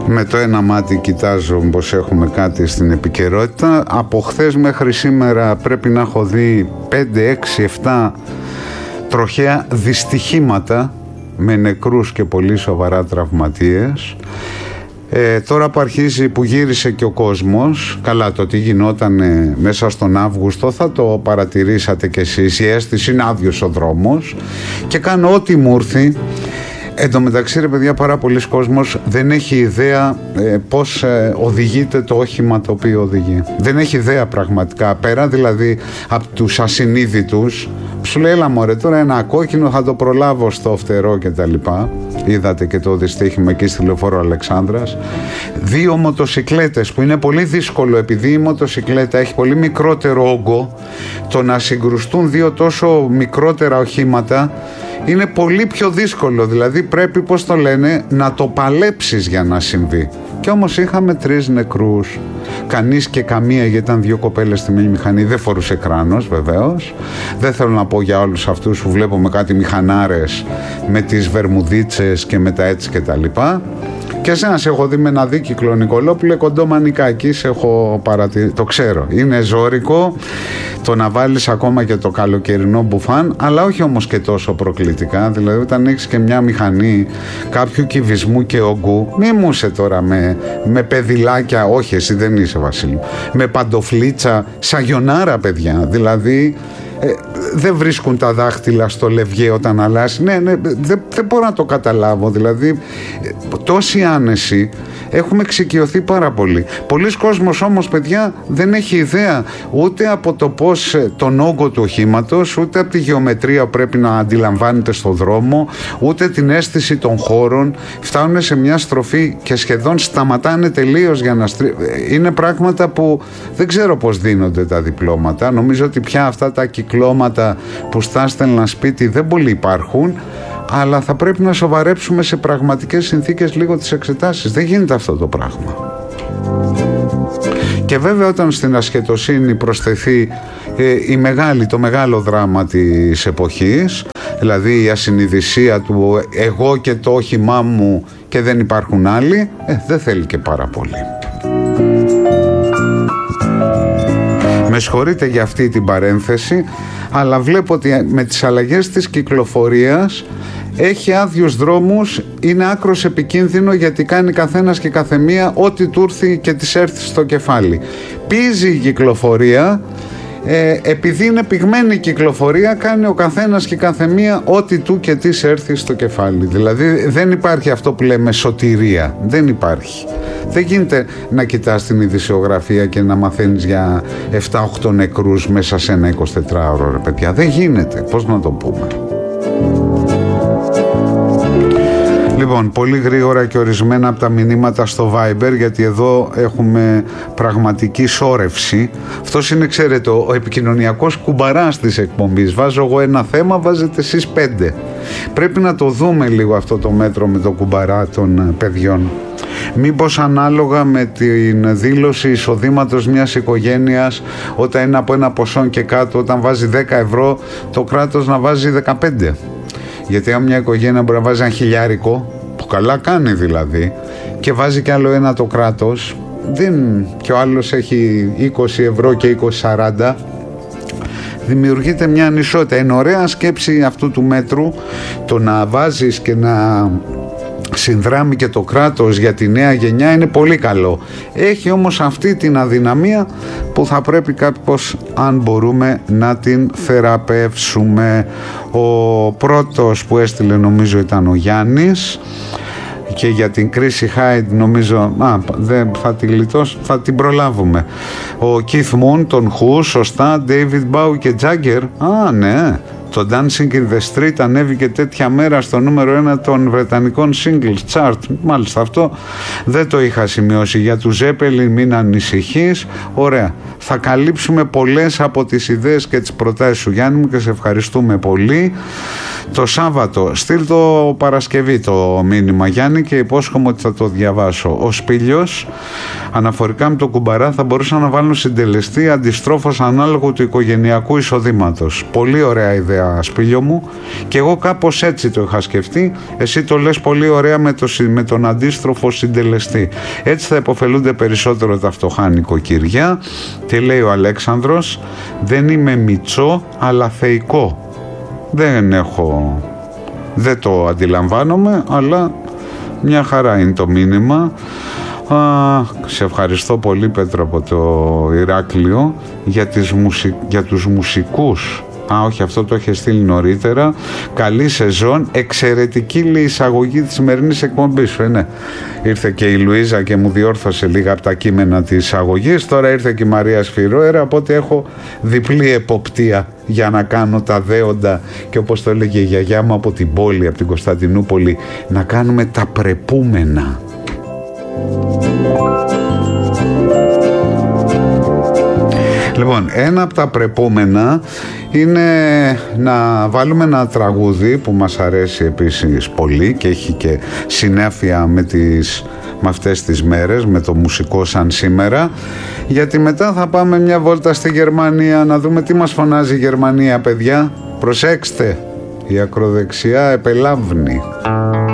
Με το ένα μάτι κοιτάζω πως έχουμε κάτι στην επικαιρότητα. Από χθες μέχρι σήμερα πρέπει να έχω δει 5, 6, 7 τροχαία δυστυχήματα με νεκρούς και πολύ σοβαρά τραυματίες. Τώρα που γύρισε και ο κόσμος, καλά, το τι γινόταν μέσα στον Αύγουστο θα το παρατηρήσατε κι εσείς. Η αίσθηση είναι άδειος ο δρόμος και κάνω ό,τι μου έρθει. Εν τω μεταξύ, ρε παιδιά, πάρα πολλοί κόσμος δεν έχει ιδέα πώς οδηγείται το όχημα το οποίο οδηγεί. Δεν έχει ιδέα πραγματικά. Πέρα δηλαδή από τους ασυνείδητους, που σου λέει, έλα μωρέ, τώρα ένα κόκκινο θα το προλάβω στο φτερό κτλ. Είδατε και το δυστύχημα εκεί στη Λεωφόρο Αλεξάνδρας. 2 μοτοσικλέτες, που είναι πολύ δύσκολο, επειδή η μοτοσικλέτα έχει πολύ μικρότερο όγκο, το να συγκρουστούν 2 τόσο μικρότερα οχήματα είναι πολύ πιο δύσκολο. Δηλαδή πρέπει, πώς το λένε, να το παλέψεις για να συμβεί. Και όμως είχαμε 3 νεκρούς. Κανείς και καμία, γιατί ήταν 2 κοπέλες στη μηχανή, δεν φορούσε κράνος βεβαίως. Δεν θέλω να πω για όλους αυτούς που βλέπουμε κάτι μηχανάρες με τις βερμουδίτσες και με τα έτσι και τα λοιπά. Και εσένα σε έχω δει με ένα δίκυκλο, Νικολόπουλε, κοντό μανικάκι, σε έχω παρατηρήσει. Το ξέρω, είναι ζώρικο το να βάλεις ακόμα και το καλοκαιρινό μπουφάν, αλλά όχι όμως και τόσο προκλητικά. Δηλαδή όταν έχεις και μια μηχανή κάποιου κυβισμού και όγκου, μη μου είσαι τώρα με παιδιλάκια, όχι εσύ δεν είσαι Βασίλη, με παντοφλίτσα, σαγιονάρα παιδιά, δηλαδή δεν βρίσκουν τα δάχτυλα στο λευγέ όταν αλλάζει. Ναι, δεν μπορώ να το καταλάβω. Δηλαδή τόση άνεση, έχουμε εξοικειωθεί πάρα πολύ. Πολλοί κόσμος όμως, παιδιά, δεν έχει ιδέα ούτε από το πώς τον όγκο του οχήματος, ούτε από τη γεωμετρία που πρέπει να αντιλαμβάνεται στο δρόμο, ούτε την αίσθηση των χώρων. Φτάνουν σε μια στροφή και σχεδόν σταματάνε τελείως για να είναι πράγματα που δεν ξέρω πώς δίνονται τα διπλώματα. Νομίζω ότι πια αυτά τα κυκλώματα που στάστελνα σπίτι δεν πολύ υπάρχουν, αλλά θα πρέπει να σοβαρέψουμε σε πραγματικές συνθήκες λίγο τις εξετάσεις. Δεν γίνεται αυτό το πράγμα. Και βέβαια όταν στην ασχετοσύνη προσθεθεί το μεγάλο δράμα της εποχής, δηλαδή η ασυνειδησία του εγώ και το όχημά μου και δεν υπάρχουν άλλοι, δεν θέλει και πάρα πολύ. Με συγχωρείτε για αυτή την παρένθεση, αλλά βλέπω ότι με τις αλλαγές της κυκλοφορίας έχει άδειους δρόμους, είναι άκρος επικίνδυνο, γιατί κάνει καθένας και καθεμία ό,τι του έρθει και της έρθει στο κεφάλι. Πίζει η κυκλοφορία, επειδή είναι πυγμένη η κυκλοφορία, κάνει ο καθένας και καθεμία ό,τι του και της έρθει στο κεφάλι. Δηλαδή δεν υπάρχει αυτό που λέμε σωτηρία, δεν υπάρχει. Δεν γίνεται να κοιτάς την ειδησιογραφία και να μαθαίνεις για 7-8 νεκρούς μέσα σε ένα 24ωρο, ρε παιδιά. Δεν γίνεται, πώς να το πούμε. Λοιπόν, πολύ γρήγορα και ορισμένα από τα μηνύματα στο Viber, γιατί εδώ έχουμε πραγματική σώρευση. Αυτός είναι, ξέρετε, ο επικοινωνιακός κουμπαράς της εκπομπής. Βάζω εγώ ένα θέμα, βάζετε εσείς 5. Πρέπει να το δούμε λίγο αυτό το μέτρο με το κουμπαρά των παιδιών. Μήπως ανάλογα με την δήλωση εισοδήματος μιας οικογένειας, όταν είναι από ένα ποσό και κάτω, όταν βάζει 10 ευρώ, το κράτος να βάζει 15. Γιατί αν μια οικογένεια μπορεί να βάζει ένα χιλιάρικο, που καλά κάνει δηλαδή, και βάζει κι άλλο ένα το κράτος, και ο άλλος έχει 20 ευρώ και 20-40, δημιουργείται μια ανισότητα. Είναι ωραία σκέψη αυτού του μέτρου, το να βάζεις και να συνδράμει και το κράτος για τη νέα γενιά, είναι πολύ καλό. Έχει όμως αυτή την αδυναμία που θα πρέπει κάπως, αν μπορούμε, να την θεραπεύσουμε. Ο πρώτος που έστειλε νομίζω ήταν ο Γιάννης, και για την κρίση Χάιντ νομίζω δεν θα τη γλιτώσω, θα την προλάβουμε. Ο Keith Moon, τον Who, σωστά. David Bowie και Jagger, ναι. Το Dancing in the Street ανέβηκε τέτοια μέρα στο νούμερο 1 των βρετανικών singles chart. Μάλιστα, αυτό δεν το είχα σημειώσει. Για του Zeppelin μην ανησυχείς. Ωραία. Θα καλύψουμε πολλές από τις ιδέες και τις προτάσεις σου, Γιάννη μου, και σε ευχαριστούμε πολύ. Το Σάββατο, στείλ το Παρασκευή το μήνυμα, Γιάννη, και υπόσχομαι ότι θα το διαβάσω. Ο Σπήλιος, αναφορικά με το κουμπαρά, θα μπορούσα να βάλω συντελεστή αντιστρόφως ανάλογο του οικογενειακού εισοδήματος. Πολύ ωραία ιδέα Σπύλιο μου, και εγώ κάπως έτσι το είχα σκεφτεί. Εσύ το λες πολύ ωραία με τον αντίστροφο συντελεστή. Έτσι θα υποφελούνται περισσότερο τα φτωχά νοικοκυριά. Και λέει ο Αλέξανδρος, δεν είμαι μητσό αλλά θεϊκό. Δεν το αντιλαμβάνομαι, αλλά μια χαρά είναι το μήνυμα. Σε ευχαριστώ πολύ, Πέτρο, από το Ηράκλειο, για τους μουσικούς. Όχι, αυτό το είχε στείλει νωρίτερα. Καλή σεζόν, εξαιρετική εισαγωγή της σημερινής εκπομπής. Ναι. Ήρθε και η Λουίζα και μου διόρθωσε λίγα από τα κείμενα της εισαγωγής. Τώρα ήρθε και η Μαρία Σφυρόερα, οπότε έχω διπλή εποπτεία για να κάνω τα δέοντα, και όπως το έλεγε η γιαγιά μου από την πόλη, από την Κωνσταντινούπολη, να κάνουμε τα πρεπούμενα. Λοιπόν, ένα από τα πρεπόμενα είναι να βάλουμε ένα τραγούδι που μας αρέσει επίσης πολύ και έχει και συνέφεια με αυτές τις μέρες, με το μουσικό σαν σήμερα, γιατί μετά θα πάμε μια βόλτα στη Γερμανία να δούμε τι μας φωνάζει η Γερμανία, παιδιά. Προσέξτε, η ακροδεξιά επελάβνει.